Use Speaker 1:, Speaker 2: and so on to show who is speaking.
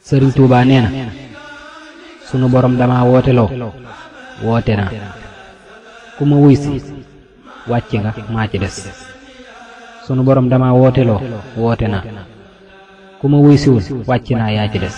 Speaker 1: Sëriñ Tuubaa nee na sunu borom dama wooteloo woote naa ku ma wuy si wàcc nga maa ci des sunu borom dama wooteloo woote naa ku ma wuy siwul wàcc naa yaa ci des